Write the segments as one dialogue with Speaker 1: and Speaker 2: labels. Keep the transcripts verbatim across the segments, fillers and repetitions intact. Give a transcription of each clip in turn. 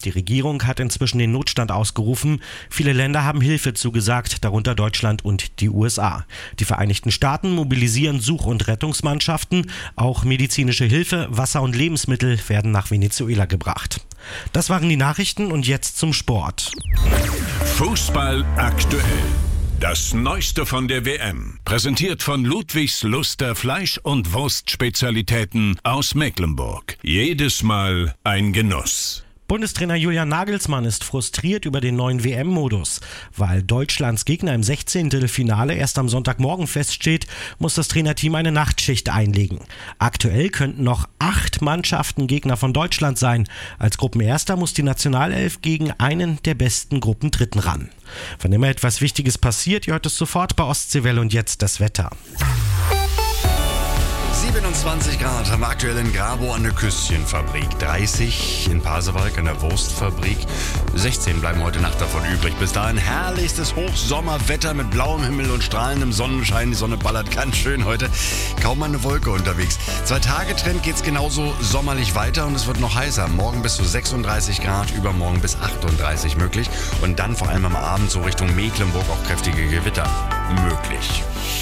Speaker 1: Die Regierung hat inzwischen den Notstand ausgerufen. Viele Länder haben Hilfe zugesagt, darunter Deutschland und die U S A. Die Vereinigten Staaten mobilisieren Such- und Rettungsmannschaften. Auch medizinische Hilfe, Wasser und Lebensmittel werden nach Venezuela gebracht. Das waren die Nachrichten und jetzt zum Sport.
Speaker 2: Fußball aktuell. Das Neueste von der W M. Präsentiert von Ludwigs Luster Fleisch- und Wurstspezialitäten aus Mecklenburg. Jedes Mal ein Genuss.
Speaker 1: Bundestrainer Julian Nagelsmann ist frustriert über den neuen W M-Modus. Weil Deutschlands Gegner im Sechzehntelfinale erst am Sonntagmorgen feststeht, muss das Trainerteam eine Nachtschicht einlegen. Aktuell könnten noch acht Mannschaften Gegner von Deutschland sein. Als Gruppenerster muss die Nationalelf gegen einen der besten Gruppendritten ran. Wann immer etwas Wichtiges passiert, ihr hört es sofort bei Ostseewelle und jetzt das Wetter.
Speaker 3: siebenundzwanzig Grad haben wir aktuell in Grabo an der Küsschenfabrik, dreißig in Pasewalk an der Wurstfabrik, sechzehn bleiben heute Nacht davon übrig. Bis dahin herrlichstes Hochsommerwetter mit blauem Himmel und strahlendem Sonnenschein. Die Sonne ballert ganz schön heute, kaum eine Wolke unterwegs. Zwei-Tage-Trend geht's genauso sommerlich weiter und es wird noch heißer. Morgen bis zu sechsunddreißig Grad, übermorgen bis achtunddreißig möglich und dann vor allem am Abend so Richtung Mecklenburg auch kräftige Gewitter möglich.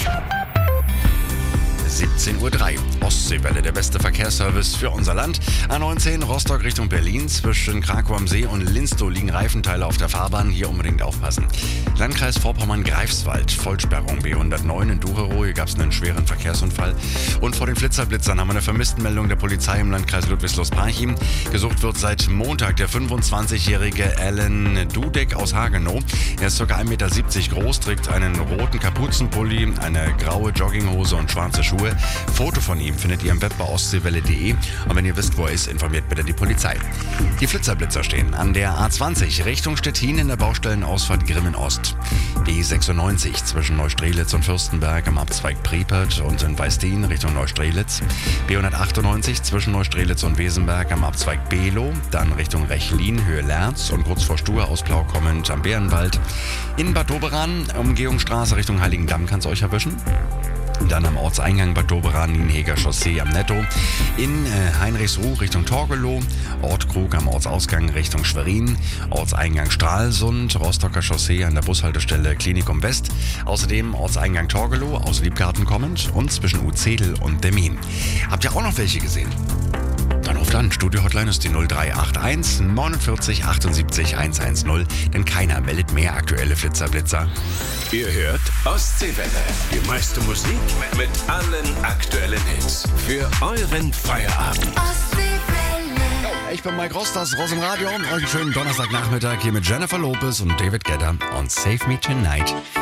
Speaker 3: siebzehn Uhr drei. Ostseewelle, der beste Verkehrsservice für unser Land. A neunzehn Rostock Richtung Berlin. Zwischen Krakau am See und Linstow liegen Reifenteile auf der Fahrbahn. Hier unbedingt aufpassen. Landkreis Vorpommern-Greifswald. Vollsperrung B hundertneun in Ducherow. Hier gab es einen schweren Verkehrsunfall. Und vor den Flitzerblitzern haben wir eine Vermisstenmeldung der Polizei im Landkreis Ludwigslust-Parchim. Gesucht wird seit Montag der fünfundzwanzigjährige Alan Dudek aus Hagenow. Er ist ca. ein Meter siebzig groß, trägt einen roten Kapuzenpulli, eine graue Jogginghose und schwarze Schuhe. Foto von ihm findet ihr im Web bei ostseewelle punkt de und wenn ihr wisst, wo er ist, informiert bitte die Polizei. Die Flitzerblitzer stehen an der A zwanzig Richtung Stettin in der Baustellenausfahrt Grimmen Ost. B sechsundneunzig zwischen Neustrelitz und Fürstenberg am Abzweig Prepert und in Weistin Richtung Neustrelitz. B hundertachtundneunzig zwischen Neustrelitz und Wesenberg am Abzweig Below, dann Richtung Rechlin, Höhe Lerz und kurz vor Stur aus Blau kommend am Bärenwald. In Bad Doberan, Umgehungsstraße Richtung Heiligendamm kann es euch erwischen. Dann am Ortseingang Bad Doberan, Nienheger Chaussee am Netto. In äh, Heinrichsruh Richtung Torgelow. Ortkrug am Ortsausgang Richtung Schwerin. Ortseingang Stralsund. Rostocker Chaussee an der Bushaltestelle Klinikum West. Außerdem Ortseingang Torgelow aus Liebgarten kommend. Und zwischen Uzedel und Demmin. Habt ihr auch noch welche gesehen? Dann ruft an. Studio-Hotline ist die null drei acht eins neunundvierzig achtundsiebzig hundertzehn. Denn keiner meldet mehr aktuelle Flitzerblitzer.
Speaker 2: Ihr hört Ostseewelle. Die meiste Musik mit allen aktuellen Hits. Für euren Feierabend.
Speaker 3: Ich bin Mike Rost, das Ross im Radio. Euch einen schönen Donnerstagnachmittag hier mit Jennifer Lopez und David Guetta on Save Me Tonight.